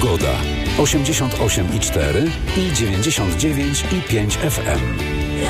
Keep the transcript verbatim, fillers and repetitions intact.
Pogoda. osiemdziesiąt osiem i cztery i dziewięćdziesiąt dziewięć i pięć F M.